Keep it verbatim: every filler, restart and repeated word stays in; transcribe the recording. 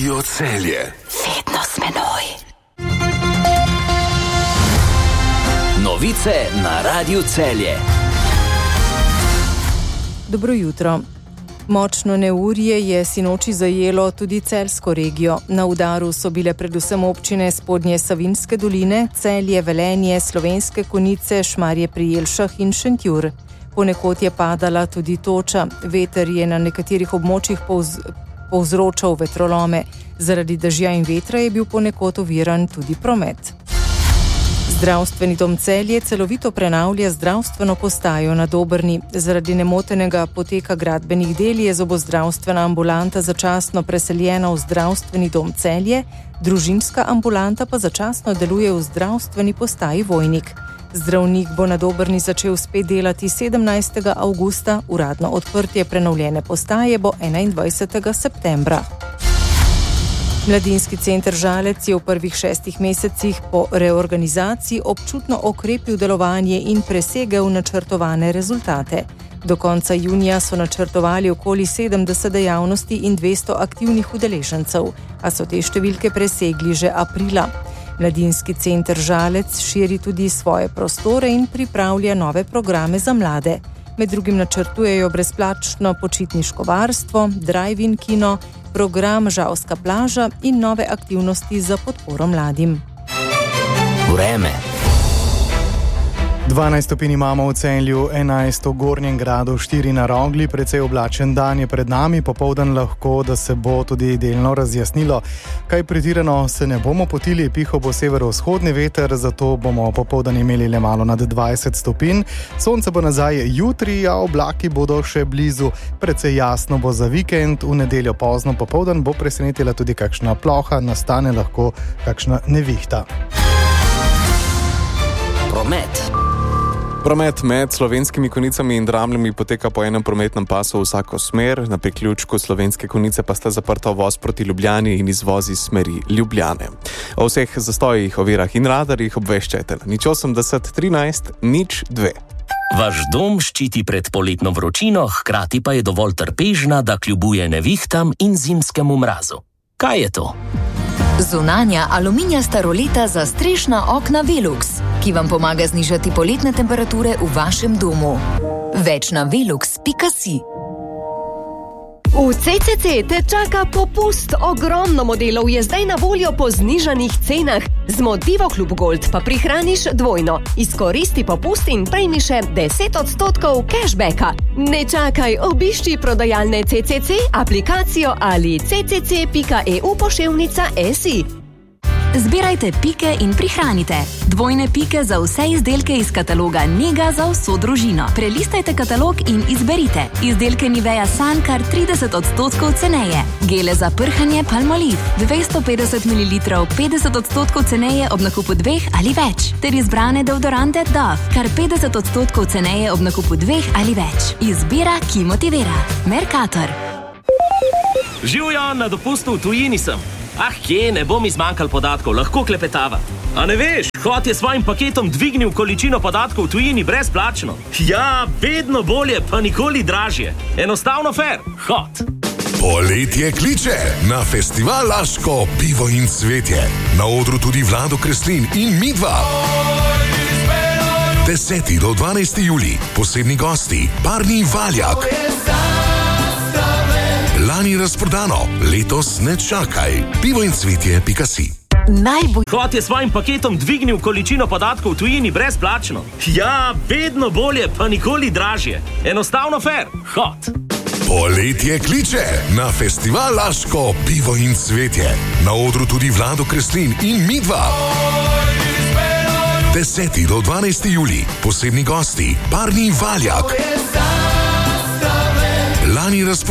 Radio Celje. Vedno s menoj. Novice na Radiu Celje. Dobro jutro. Močno neurje je sinoči zajelo tudi celjsko regijo. Na udaru so bile predvsem občine Spodnje Savinjske doline, Celje, Velenje, Slovenske Konjice, Šmarje pri Jelšah in Šentjur. Ponekod je padala tudi toča. Veter je na nekaterih območjih povz, povzročal vetrolome. Zaradi dežja in vetra je bil ponekod oviran tudi promet. Zdravstveni dom Celje celovito prenavlja zdravstveno postajo na Dobrni. Zaradi nemotenega poteka gradbenih del je zobozdravstvena ambulanta začasno preseljena v zdravstveni dom Celje, družinska ambulanta pa začasno deluje v zdravstveni postaji Vojnik. Zdravnik bo na Dobrni začel spet delati sedemnajstega avgusta, uradno odprtje prenovljene postaje bo enaindvajsetega septembra. Mladinski center Žalec je v prvih šestih mesecih po reorganizaciji občutno okrepil delovanje in presegel načrtovane rezultate. Do konca junija so načrtovali okoli sedemdeset dejavnosti in dvesto aktivnih udeležencev, a so te številke presegli že aprila. Mladinski center Žalec širi tudi svoje prostore in pripravlja nove programe za mlade. Med drugim načrtujejo brezplačno počitniško varstvo, drive-in kino, program Žalska plaža in nove aktivnosti za podporo mladim. Vreme. dvanajst stopinj imamo v Celju, enajst v Gornjem Gradu, štiri na Rogli, precej oblačen dan je pred nami, popoldan lahko, da se bo tudi delno razjasnilo. Kaj pretirano se ne bomo potili, pihal bo severovzhodni veter, zato bomo popoldan imeli le malo nad dvajset stopinj. Sonce bo nazaj jutri, a oblaki bodo še blizu, precej jasno bo za vikend, v nedeljo pozno popoldan bo presenetila tudi kakšna ploha, nastane lahko kakšna nevihta. Promet. Promet med Slovenskimi Konjicami in Dramljami poteka po enem prometnem pasu v vsako smer, na priključku Slovenske Konjice pa sta zaprta uvoz proti Ljubljani in izvoz iz smeri Ljubljane. O vseh zastojih, ovirah in radarjih obveščajte na nič osemdeset trinajst nič dve. Vaš dom ščiti pred poletno vročino, hkrati pa je dovolj trpežna, da kljubuje nevihtam in zimskemu mrazu. Kaj je to? Zunanja aluminijasta roleta za strešna okna Velux, ki vam pomaga znižati poletne temperature v vašem domu. Več na velux pika si. V C C C te čaka popust. Ogromno modelov je zdaj na voljo po znižanih cenah. Z Motivo Klub Gold pa prihraniš dvojno. Izkoristi popust in prejmi še deset odstotkov cashbacka. Ne čakaj, obišči prodajalne C C C, aplikacijo ali c c c pika e u poševnica si. Zbirajte pike in prihranite. Dvojne pike za vse izdelke iz kataloga Nega za vso družino. Prelistajte katalog in izberite. Izdelke Nivea Sun kar trideset odstotkov ceneje. Gele za prhanje Palmolive dvesto petdeset mililitrov petdeset odstotkov ceneje ob nakupu dveh ali več. Ter izbrane deodorante Dove kar petdeset odstotkov ceneje ob nakupu dveh ali več. Izbira, ki motivira. Mercator. Živjo, na dopustu v tujini sem. Ah, kje, ne bom izmanjkal podatkov, lahko klepetava. A ne veš, Hot je svojim paketom dvignil količino podatkov v tujini brezplačno. Ja, vedno bolje, pa nikoli dražje. Enostavno fair, Hot. Poletje kliče na festival Laško pivo in cvetje. Na odru tudi Vlado Kreslin in Midva. deseti do dvanajsti julij, posebni gosti, Barni Valjak. Lani razprodano, letos ne čakaj. pivo in cvetje pika si. Najbolj... Hot je svojim paketom dvignil količino podatkov v tujini brezplačno. Ja, vedno bolje, pa nikoli dražje. Enostavno fair, Hot. Poletje kliče na festival Laško pivo in cvetje. Na odru tudi Vlado Kreslin in Midva. deseti do dvanajsti julij, posebni gosti, Barni Valjak. Lani razprodano.